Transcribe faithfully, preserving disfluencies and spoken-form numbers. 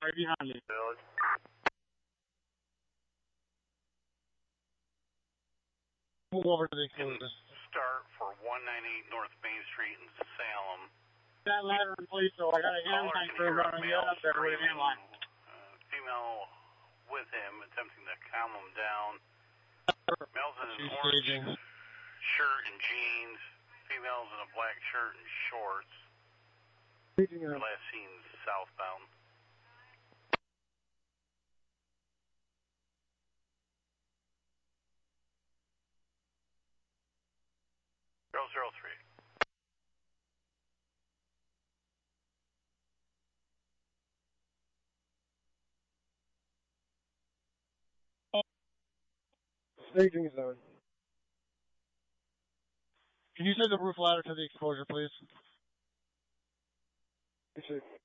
right behind me. Move over to the explosion. Start for one ninety-eight North Main Street in Salem. That ladder in place, so I got a handline crew running up there with a handline. Uh, female with him, attempting to calm him down. Male's in an orange shirt and jeans. Female's in a black shirt and shorts. Last seen southbound. zero zero three. Staging zone. Can you send the roof ladder to the exposure, please? You should.